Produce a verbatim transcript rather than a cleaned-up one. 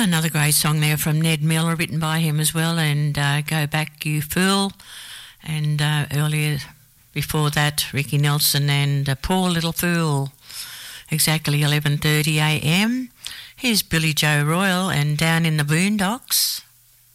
another great song there from Ned Miller, written by him as well, and uh, Go Back You Fool. And uh, earlier, before that, Ricky Nelson and uh, Poor Little Fool. Exactly eleven thirty a m. Here's Billy Joe Royal and Down in the Boondocks.